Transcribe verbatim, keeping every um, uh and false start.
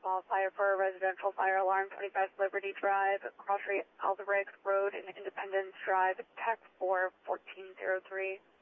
small fire for a residential fire alarm, twenty-five Liberty Drive, Cross Street, Alderbriggs Road, and Independence Drive, Tech four fourteen zero three.